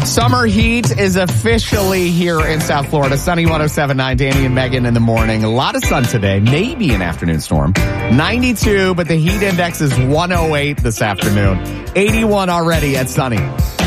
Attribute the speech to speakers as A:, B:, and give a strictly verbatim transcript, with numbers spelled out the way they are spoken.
A: Summer heat is officially here in South Florida. Sunny one oh seven point nine, Danny and Megan in the morning. A lot of sun today, maybe an afternoon storm. ninety-two, but the heat index is one oh eight this afternoon. eighty-one already at Sunny.